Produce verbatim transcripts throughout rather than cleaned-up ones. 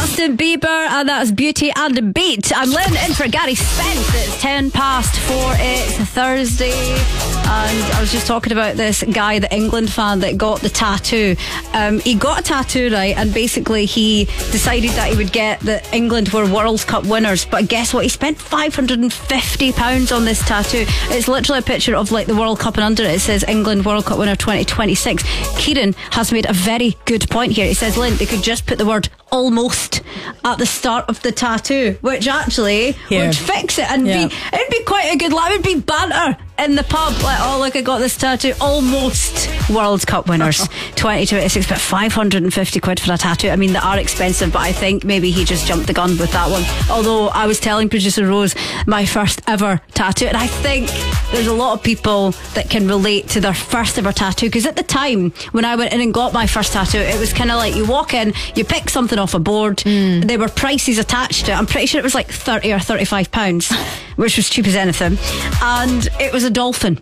Justin Bieber, and that's Beauty and the Beat. I'm Lynn in for Gary Spence. It's ten past four. It's Thursday, and I was just talking about this guy, the England fan that got the tattoo. Um, he got a tattoo, right, and basically he decided that he would get that England were World Cup winners. But guess what? He spent five hundred fifty pounds on this tattoo. It's literally a picture of like the World Cup, and under it it says England World Cup winner twenty twenty-six. Kieran has made a very good point here. He says, Lynn, they could just put the word almost at the start of the tattoo, which actually here. would fix it and yeah. be it'd be quite a good line. It would be banter in the pub, like, oh look, I got this tattoo, almost World Cup winners twenty twenty-six, but five hundred fifty quid for a tattoo. I mean, they are expensive, but I think maybe he just jumped the gun with that one. Although I was telling producer Rose my first ever tattoo, and I think there's a lot of people that can relate to their first ever tattoo, because at the time when I went in and got my first tattoo, it was kind of like you walk in, you pick something off a board, mm. there were prices attached to it. I'm pretty sure it was like thirty or thirty-five pounds, which was cheap as anything, and it was a dolphin.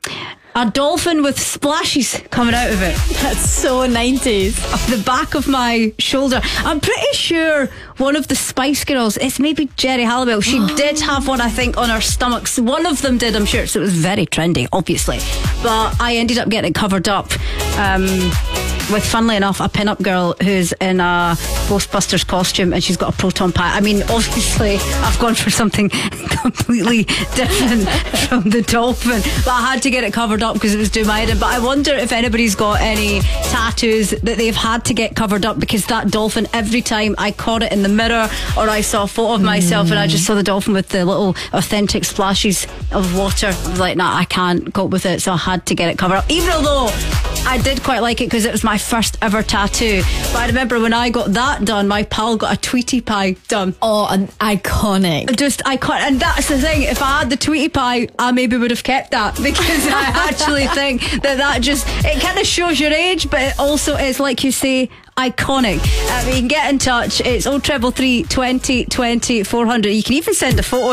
A dolphin with splashes coming out of it. That's so nineties. Off the back of my shoulder. I'm pretty sure one of the Spice Girls, it's maybe Jerry Halliwell, she did have one, I think, on her stomachs. One of them did, I'm sure. So it was very trendy, obviously. But I ended up getting it covered up um, with, funnily enough, a pin-up girl who's in a Ghostbusters costume, and she's got a proton pack. I mean, obviously I've gone for something completely different from the dolphin, but I had to get it covered up because it was doing my head in. But I wonder if anybody's got any tattoos that they've had to get covered up, because that dolphin, every time I caught it in the mirror or I saw a photo of myself mm. and I just saw the dolphin with the little authentic splashes of water, I was like, nah, I can't cope with it, so I had to get it covered up, even though I did quite like it because it was my first ever tattoo. But I remember when I got that done, my pal got a Tweety Pie done. Oh, an iconic. Just iconic. And that's the thing, if I had the Tweety Pie, I maybe would have kept that, because I actually think that that just, it kind of shows your age, but it also is, like you say, iconic. I mean, get in touch. It's oh triple three, twenty, twenty, four hundred. You can even send a photo